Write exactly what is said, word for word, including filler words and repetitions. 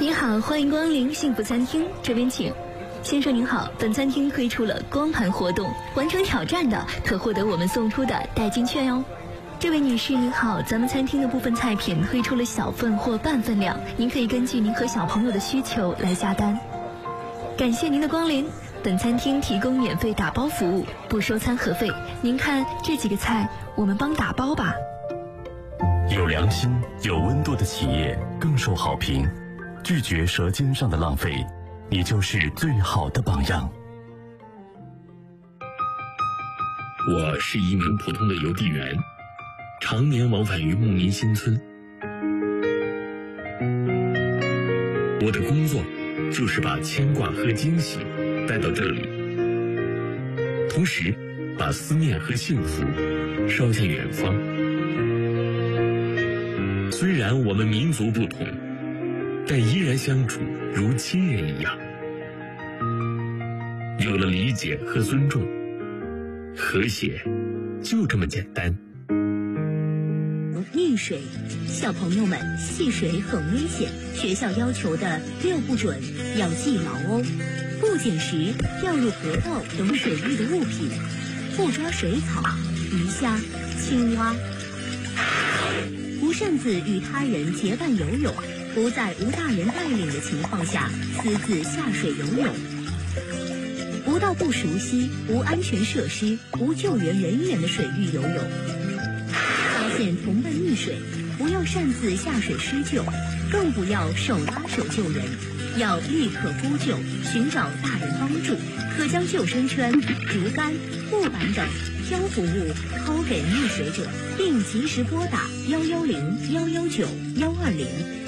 您好，欢迎光临幸福餐厅，这边请。先生您好，本餐厅推出了光盘活动，完成挑战的可获得我们送出的代金券哟。这位女士您好，咱们餐厅的部分菜品推出了小份或半份量，您可以根据您和小朋友的需求来下单。感谢您的光临，本餐厅提供免费打包服务，不收餐盒费。您看这几个菜，我们帮打包吧。 有良心、有温度的企业更受好评。拒绝舌尖上的浪费，你就是最好的榜样。 我是一名普通的邮递员，常年往返于牧民新村。我的工作就是把牵挂和惊喜带到这里，同时把思念和幸福捎向远方。虽然我们民族不同，但依然相处如亲人一样。有了理解和尊重，和谐就这么简单。 溺水，小朋友们，戏水很危险，学校要求的六不准要记牢哦。不捡拾掉入河道等水域的物品，不抓水草、鱼虾、青蛙，不擅自与他人结伴游泳，不在无大人带领的情况下私自下水游泳，不到不熟悉、无安全设施、无救援人员的水域游泳。发现同伴溺水，不要擅自下水施救，更不要手拉手救人，要立刻呼救，寻找大人帮助。可将救生圈、竹竿、木板等漂浮物抛给溺水者，并及时拨打幺幺零、幺幺九、幺二零。